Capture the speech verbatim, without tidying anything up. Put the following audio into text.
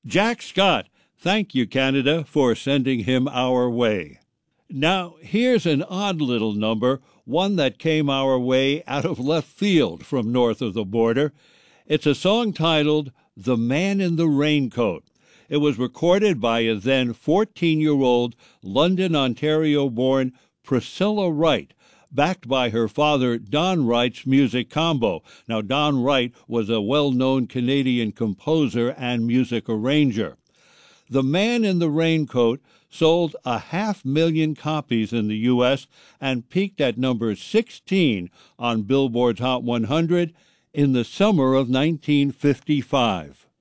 Jack Scott, thank you, Canada, for sending him our way. Now, here's an odd little number, one that came our way out of left field from north of the border. It's a song titled The Man in the Raincoat. It was recorded by a then fourteen-year-old London, Ontario-born Priscilla Wright, backed by her father Don Wright's music combo. Now, Don Wright was a well-known Canadian composer and music arranger. The Man in the Raincoat sold a half million copies in the U S and peaked at number sixteen on Billboard's Hot one hundred in the summer of nineteen fifty-five.